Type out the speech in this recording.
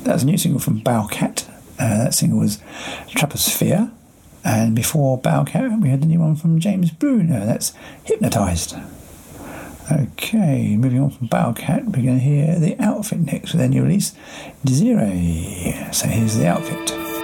That's a new single from Bowcat. That single was Troposphere. And before Bowcat, we had the new one from James Bruno. That's Hypnotised. Okay, moving on from Bowcat, we're going to hear The Outfit next with their new release, Desiree. So here's The Outfit.